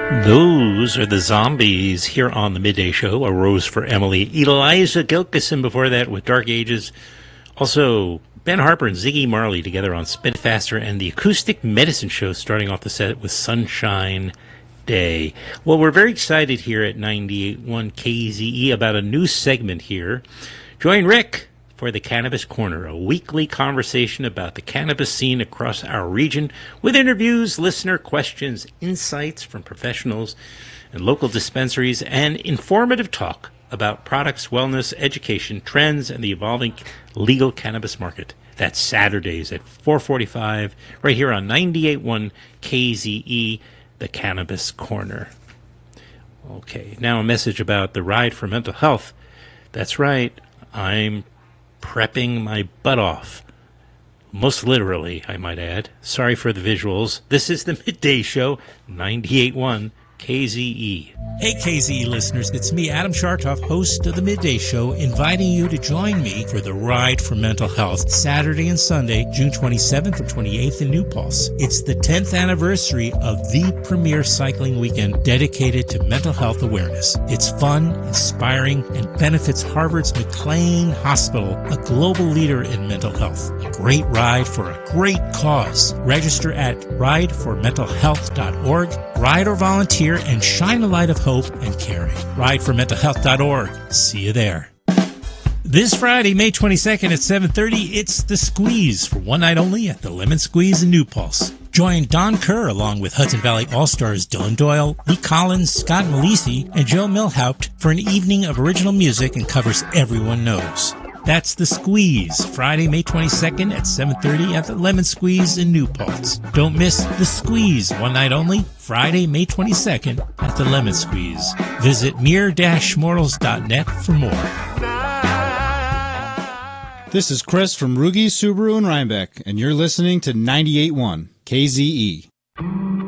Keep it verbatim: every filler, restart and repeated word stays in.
Those are the Zombies here on the Midday Show. A Rose for Emily. Eliza Gilkison before that with Dark Ages. Also, Ben Harper and Ziggy Marley together on Spin Faster, and the Acoustic Medicine Show starting off the set with Sunshine Day. Well, we're very excited here at ninety-eight point one K Z E about a new segment here. Join Rick for the Cannabis Corner, a weekly conversation about the cannabis scene across our region with interviews, listener questions, insights from professionals and local dispensaries, and informative talk about products, wellness, education, trends, and the evolving legal cannabis market. That's Saturdays at four forty-five right here on ninety-eight point one K Z E, the Cannabis Corner. Okay, now a message about the Ride for Mental Health. That's right, I'm prepping my butt off. Most literally, I might add. Sorry for the visuals. This is the Midday Show, ninety-eight point one K Z E. Hey K Z E listeners, it's me, Adam Chartoff, host of the Midday Show, inviting you to join me for the Ride for Mental Health, Saturday and Sunday, June twenty-seventh and twenty-eighth in New Paltz. It's the tenth anniversary of the premier cycling weekend dedicated to mental health awareness. It's fun, inspiring, and benefits Harvard's McLean Hospital, a global leader in mental health. A great ride for a great cause. Register at ride for mental health dot org. Ride or volunteer and shine a light of hope and caring. ride for mental health dot org. See you there. This Friday, May twenty-second at seven thirty, it's The Squeeze for one night only at the Lemon Squeeze in New Paltz. Join Don Kerr along with Hudson Valley All-Stars Dylan Doyle, Lee Collins, Scott Malisi, and Joe Milhaupt for an evening of original music and covers everyone knows. That's The Squeeze, Friday, May twenty-second at seven thirty at the Lemon Squeeze in New Paltz. Don't miss The Squeeze, one night only, Friday, May twenty-second at the Lemon Squeeze. Visit mere dash mortals dot net for more. This is Chris from Rugi Subaru in Rhinebeck, and you're listening to ninety-eight point one K Z E.